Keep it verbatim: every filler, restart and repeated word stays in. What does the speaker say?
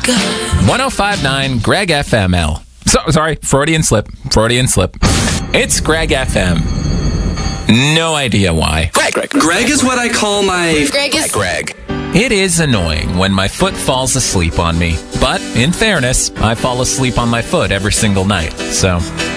one oh five point nine Greg F M L. So, sorry, Freudian slip. Freudian slip. It's Greg F M. No idea why. Greg, Greg. Greg is what I call my... Greg is... Greg. It is annoying when my foot falls asleep on me. But, in fairness, I fall asleep on my foot every single night. So,